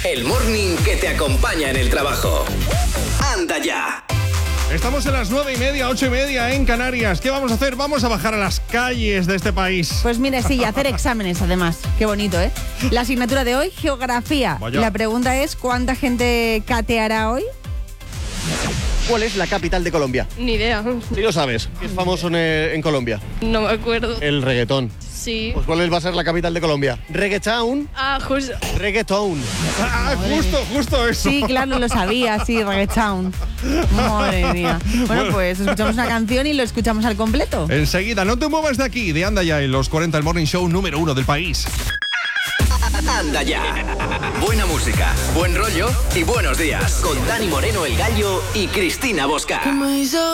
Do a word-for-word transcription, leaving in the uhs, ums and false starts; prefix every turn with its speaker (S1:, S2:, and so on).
S1: el morning que te acompaña en el trabajo. ¡Anda ya!
S2: Estamos en las nueve y media, ocho y media en Canarias. ¿Qué vamos a hacer? Vamos a bajar a las calles de este país.
S3: Pues mire, sí, y hacer exámenes además. Qué bonito, ¿eh? La asignatura de hoy, geografía.
S2: Vaya.
S3: La pregunta es, ¿cuánta gente cateará hoy?
S4: ¿Cuál es la capital de Colombia?
S5: Ni idea.
S4: Sí lo sabes, ¿qué es famoso en, eh, en Colombia?
S5: No me acuerdo.
S4: El reggaetón.
S5: Sí.
S4: Pues ¿cuál va a ser la capital de Colombia? Reggaetown.
S5: Ah, justo.
S4: Reggaetown.
S2: Ah, justo, justo eso.
S3: Sí, claro, lo sabía, sí, Reggaetown. Madre mía. Bueno, pues escuchamos una canción y lo escuchamos al completo.
S2: Enseguida, no te muevas de aquí, de Anda Ya, en los cuarenta, el morning show número uno del país.
S1: ¡Anda ya! Buena música, buen rollo y buenos días. Con Dani Moreno, el Gallo, y Cristina Bosca.